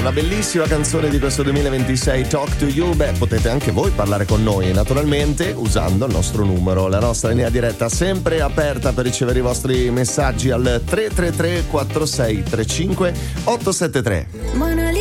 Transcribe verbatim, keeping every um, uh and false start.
Una bellissima canzone di questo duemilaventisei, Talk to You. Beh, potete anche voi parlare con noi, naturalmente usando il nostro numero. La nostra linea diretta sempre aperta per ricevere i vostri messaggi al tre tre tre quattro sei tre cinque otto sette tre.